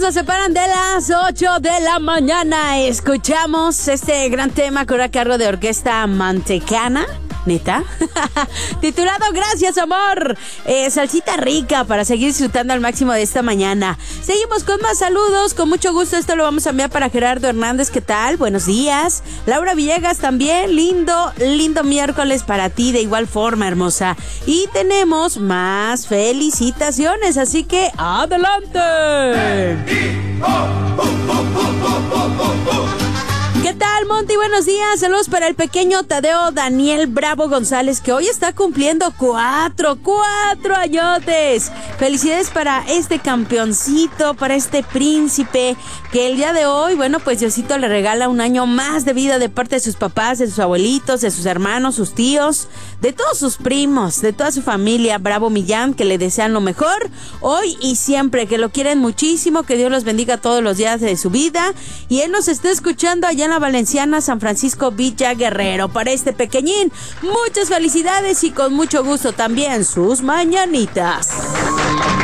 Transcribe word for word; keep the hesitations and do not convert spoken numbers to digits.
Nos separan de las ocho de la mañana. Escuchamos este gran tema con a cargo de Orquesta Mantecana. ¿Neta? Titulado Gracias, amor. Eh, salsita rica para seguir disfrutando al máximo de esta mañana. Seguimos con más saludos. Con mucho gusto esto lo vamos a enviar para Gerardo Hernández. ¿Qué tal? Buenos días. Laura Villegas también. Lindo, lindo miércoles para ti de igual forma, hermosa. Y tenemos más felicitaciones. Así que adelante. ¿Qué tal, Monty? Buenos días. Saludos para el pequeño Tadeo Daniel Bravo González, que hoy está cumpliendo cuatro, cuatro añotes. Felicidades para este campeoncito, para este príncipe, que el día de hoy, bueno, pues Diosito le regala un año más de vida de parte de sus papás, de sus abuelitos, de sus hermanos, sus tíos, de todos sus primos, de toda su familia. Bravo Millán, que le desean lo mejor hoy y siempre, que lo quieren muchísimo, que Dios los bendiga todos los días de su vida. Y él nos está escuchando allá en la Valenciana, San Francisco Villa Guerrero. Para este pequeñín, muchas felicidades y con mucho gusto también sus mañanitas.